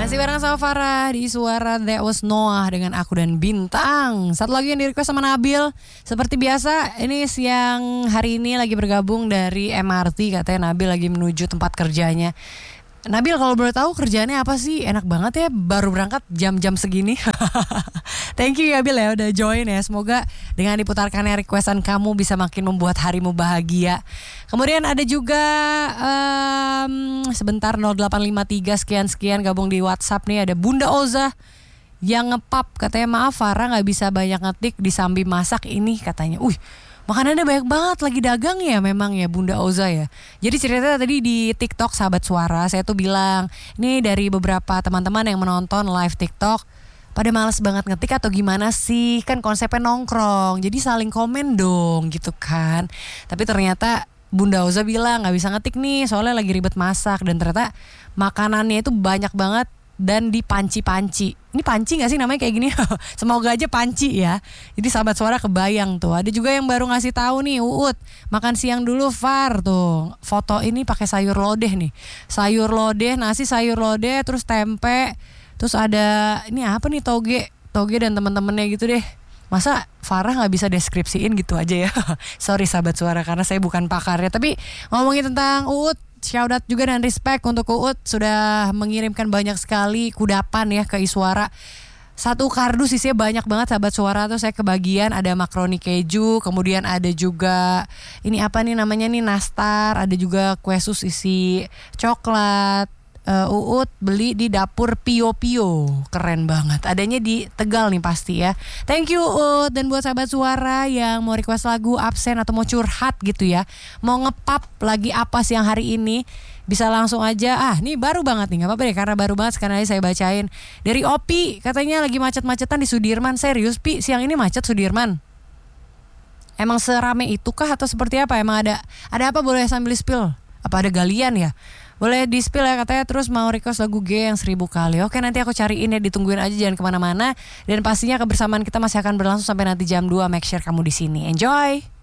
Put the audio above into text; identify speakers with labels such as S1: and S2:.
S1: Masih bareng sama Farah di Suara That Was Noah dengan aku dan Bintang. Satu lagi yang di request sama Nabil. Seperti biasa, ini siang hari ini lagi bergabung dari MRT. Katanya Nabil lagi menuju tempat kerjanya. Nabil, kalau boleh tahu kerjaannya apa sih? Enak banget ya, baru berangkat jam-jam segini. Thank you ya Bil ya udah join ya. Semoga dengan diputarkannya requestan kamu bisa makin membuat harimu bahagia. Kemudian ada juga sebentar 0853 sekian gabung di WhatsApp nih, ada Bunda Oza yang ngepap katanya, maaf Farah nggak bisa banyak ngetik di sambil masak ini katanya. Makanannya banyak banget, lagi dagang ya memang ya Bunda Oza ya. Jadi ceritanya tadi di TikTok Sahabat Suara, saya tuh bilang, ini dari beberapa teman-teman yang menonton live TikTok, pada males banget ngetik atau gimana sih? Kan konsepnya nongkrong, jadi saling komen dong gitu kan. Tapi ternyata Bunda Oza bilang gak bisa ngetik nih, soalnya lagi ribet masak. Dan ternyata makanannya itu banyak banget dan di panci-panci. Ini panci gak sih namanya kayak gini? Semoga aja panci ya. Jadi Sahabat Suara kebayang tuh. Ada juga yang baru ngasih tahu nih, Uut makan siang dulu Far tuh. Foto ini pakai sayur lodeh nih. Sayur lodeh, nasi sayur lodeh, terus tempe. Terus ada ini apa nih, toge dan teman-temannya gitu deh. Masa Farah gak bisa deskripsiin gitu aja ya? Sorry Sahabat Suara karena saya bukan pakarnya. Tapi ngomongin tentang Uut, shout out juga dan respect untuk Uut sudah mengirimkan banyak sekali kudapan ya ke Iswara. Satu kardus isinya banyak banget Sahabat Suara tuh, saya kebagian ada makaroni keju, kemudian ada juga ini apa nih namanya nih, nastar, ada juga kue sus isi coklat. Uut beli di dapur Pio Pio, keren banget. Adanya di Tegal nih pasti ya. Thank you Uut. Dan buat Sahabat Suara yang mau request lagu, absen atau mau curhat gitu ya, mau ngepap lagi apa siang hari ini, bisa langsung aja. Nih baru banget nih, gak apa-apa deh karena baru banget sekarang aja saya bacain. Dari Opi, katanya lagi macet-macetan di Sudirman. Serius Pi, siang ini macet Sudirman? Emang serame itu kah atau seperti apa? Emang ada apa, boleh sambil spill? Apa ada galian ya? Boleh di spill ya, katanya terus mau request lagu G yang 1000 kali. Oke, nanti aku cariin ya, ditungguin aja, jangan kemana-mana. Dan pastinya kebersamaan kita masih akan berlangsung sampai nanti jam 2. Make sure kamu di sini. Enjoy!